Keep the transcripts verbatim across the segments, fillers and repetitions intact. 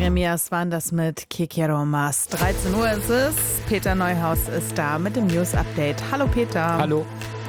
Jeremias waren das mit Que Quiero Más. dreizehn Uhr ist es. Peter Neuhaus ist da mit dem News Update. Hallo Peter. Hallo.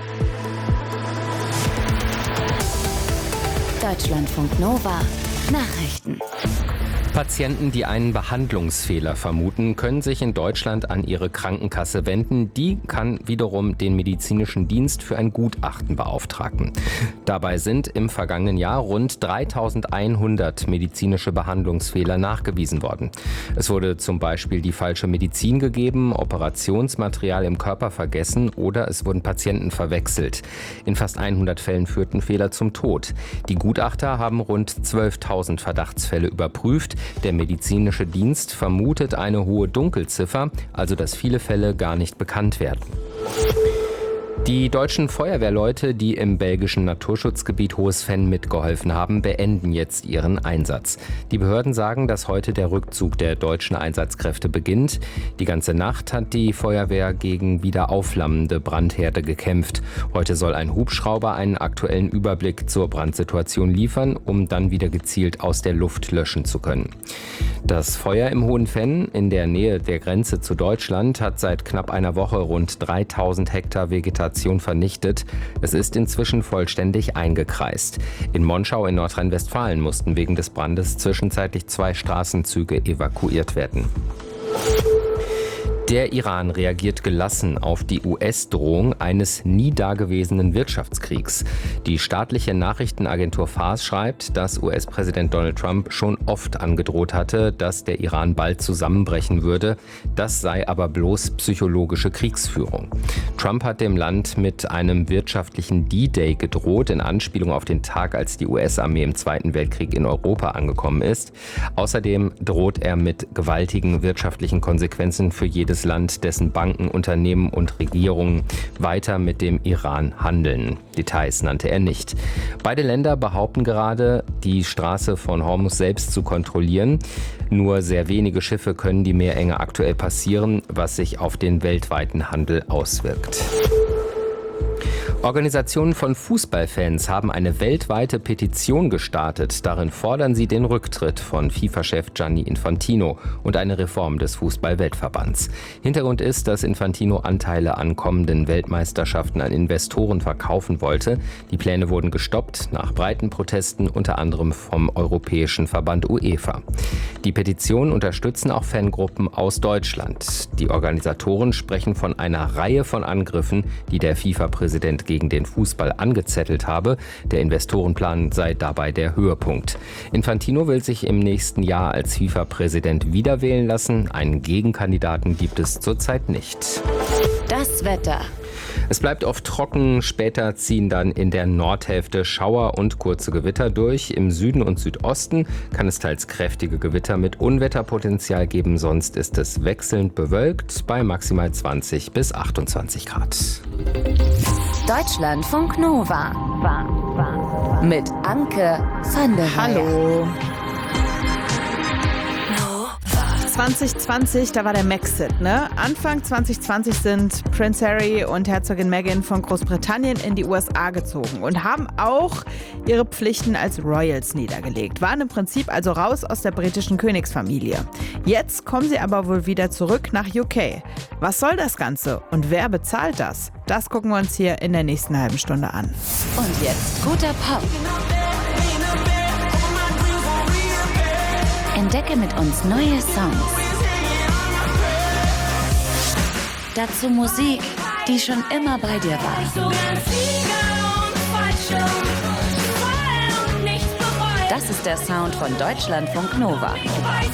Deutschlandfunk Nova Nachrichten. Patienten, die einen Behandlungsfehler vermuten, können sich in Deutschland an ihre Krankenkasse wenden. Die kann wiederum den medizinischen Dienst für ein Gutachten beauftragen. Dabei sind im vergangenen Jahr rund dreitausendeinhundert medizinische Behandlungsfehler nachgewiesen worden. Es wurde zum Beispiel die falsche Medizin gegeben, Operationsmaterial im Körper vergessen oder es wurden Patienten verwechselt. In fast hundert Fällen führten Fehler zum Tod. Die Gutachter haben rund zwölftausend Verdachtsfälle überprüft. Der medizinische Dienst vermutet eine hohe Dunkelziffer, also dass viele Fälle gar nicht bekannt werden. Die deutschen Feuerwehrleute, die im belgischen Naturschutzgebiet Hohes-Venn mitgeholfen haben, beenden jetzt ihren Einsatz. Die Behörden sagen, dass heute der Rückzug der deutschen Einsatzkräfte beginnt. Die ganze Nacht hat die Feuerwehr gegen wieder aufflammende Brandherde gekämpft. Heute soll ein Hubschrauber einen aktuellen Überblick zur Brandsituation liefern, um dann wieder gezielt aus der Luft löschen zu können. Das Feuer im Hohen-Venn in der Nähe der Grenze zu Deutschland hat seit knapp einer Woche rund dreitausend Hektar Vegetation vernichtet. Es ist inzwischen vollständig eingekreist. In Monschau in Nordrhein-Westfalen mussten wegen des Brandes zwischenzeitlich zwei Straßenzüge evakuiert werden. Der Iran reagiert gelassen auf die U S-Drohung eines nie dagewesenen Wirtschaftskriegs. Die staatliche Nachrichtenagentur Fars schreibt, dass U S-Präsident Donald Trump schon oft angedroht hatte, dass der Iran bald zusammenbrechen würde. Das sei aber bloß psychologische Kriegsführung. Trump hat dem Land mit einem wirtschaftlichen D-Day gedroht, in Anspielung auf den Tag, als die U S-Armee im Zweiten Weltkrieg in Europa angekommen ist. Außerdem droht er mit gewaltigen wirtschaftlichen Konsequenzen für jedes Land, dessen Banken, Unternehmen und Regierungen weiter mit dem Iran handeln. Details nannte er nicht. Beide Länder behaupten gerade, die Straße von Hormuz selbst zu kontrollieren. Nur sehr wenige Schiffe können die Meerenge aktuell passieren, was sich auf den weltweiten Handel auswirkt. Organisationen von Fußballfans haben eine weltweite Petition gestartet. Darin fordern sie den Rücktritt von FIFA-Chef Gianni Infantino und eine Reform des Fußball-Weltverbands. Hintergrund ist, dass Infantino Anteile an kommenden Weltmeisterschaften an Investoren verkaufen wollte. Die Pläne wurden gestoppt nach breiten Protesten, unter anderem vom Europäischen Verband UEFA. Die Petition unterstützen auch Fangruppen aus Deutschland. Die Organisatoren sprechen von einer Reihe von Angriffen, die der FIFA-Präsident gegen den Fußball angezettelt habe. Der Investorenplan sei dabei der Höhepunkt. Infantino will sich im nächsten Jahr als FIFA-Präsident wiederwählen lassen. Einen Gegenkandidaten gibt es zurzeit nicht. Das Wetter. Es bleibt oft trocken, später ziehen dann in der Nordhälfte Schauer und kurze Gewitter durch. Im Süden und Südosten kann es teils kräftige Gewitter mit Unwetterpotenzial geben, sonst ist es wechselnd bewölkt bei maximal zwanzig bis achtundzwanzig Grad. Deutschlandfunk Nova mit Anke van der Weyer. Hallo. zwanzig zwanzig, da war der Maxit, ne? Anfang zwanzig zwanzig sind Prince Harry und Herzogin Meghan von Großbritannien in die U S A gezogen und haben auch ihre Pflichten als Royals niedergelegt. Waren im Prinzip also raus aus der britischen Königsfamilie. Jetzt kommen sie aber wohl wieder zurück nach U K. Was soll das Ganze und wer bezahlt das? Das gucken wir uns hier in der nächsten halben Stunde an. Und jetzt guter Pop. Entdecke mit uns neue Songs. Dazu Musik, die schon immer bei dir war. Das ist der Sound von Deutschlandfunk Nova.